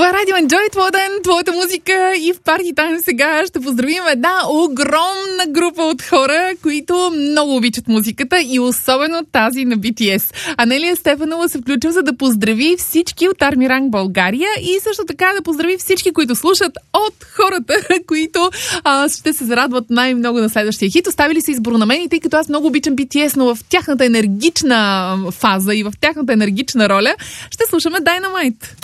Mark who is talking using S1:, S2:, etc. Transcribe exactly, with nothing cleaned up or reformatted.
S1: Радио Enjoy, твой ден, твоята музика и в Парти Тайм сега ще поздравим една огромна група от хора, които много обичат музиката и особено тази на би ти ес. Анелия Стефанова се включва, за да поздрави всички от Арми Ранг България и също така да поздрави всички, които слушат от хората, които а, ще се зарадват най-много на следващия хит. Оставили се избор на мен и тъй като аз много обичам би ти ес, но в тяхната енергична фаза и в тяхната енергична роля ще слушаме Dynamite.